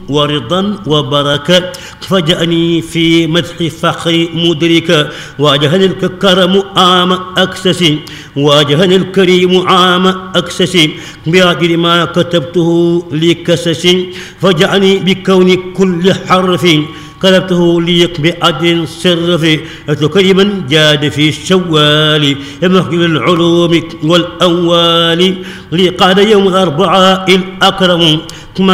ورضا وبركة فجأني في مدح فخر مدركا واجهني الكرم عام أكسس واجهني الكريم عام أكسس بعدل ما كتبته لكسس فجأني بكون كل حرف كتبته ليق بعدل صرف كريما جاد في الشوال مخجل العلوم والأوال لقاد يوم الأربعاء الأكرم